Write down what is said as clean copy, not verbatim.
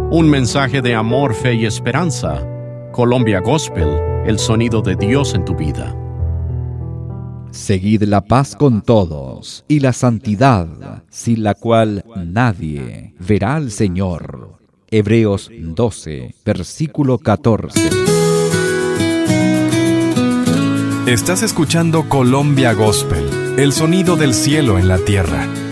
Un mensaje de amor, fe y esperanza. Colombia Gospel, el sonido de Dios en tu vida. Seguid la paz con todos y la santidad, sin la cual nadie verá al Señor. Hebreos 12, versículo 14. Estás escuchando Colombia Gospel, el sonido del cielo en la tierra.